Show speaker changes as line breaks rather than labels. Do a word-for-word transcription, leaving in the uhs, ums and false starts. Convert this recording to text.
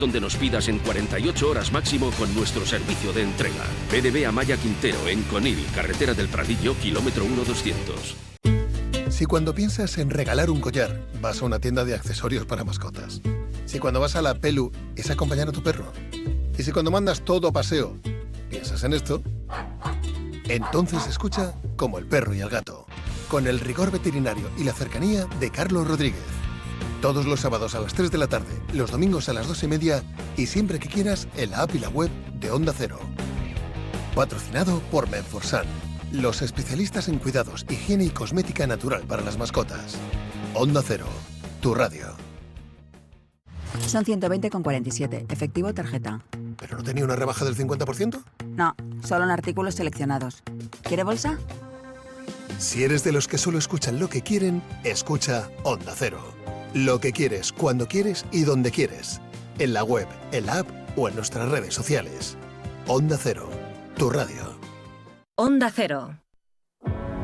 donde nos pidas en cuarenta y ocho horas máximo con nuestro servicio de entrega. B D B Amaya Quintero, en Conil, carretera del Pradillo, kilómetro uno doscientos.
Si cuando piensas en regalar un collar, vas a una tienda de accesorios para mascotas. Si cuando vas a la Pelu es acompañar a tu perro. Y si cuando mandas todo a paseo, piensas en esto, entonces escucha Como el perro y el gato, con el rigor veterinario y la cercanía de Carlos Rodríguez. Todos los sábados a las tres de la tarde, los domingos a las dos y media y siempre que quieras en la app y la web de Onda Cero. Patrocinado por Menforsan, los especialistas en cuidados, higiene y cosmética natural para las mascotas. Onda Cero, tu radio.
Son ciento veinte con cuarenta y siete, efectivo tarjeta.
¿Pero no tenía una rebaja del cincuenta por ciento?
No, solo en artículos seleccionados. ¿Quiere bolsa?
Si eres de los que solo escuchan lo que quieren, escucha Onda Cero. Lo que quieres, cuando quieres y donde quieres. En la web, en la app o en nuestras redes sociales. Onda Cero, tu radio.
Onda Cero.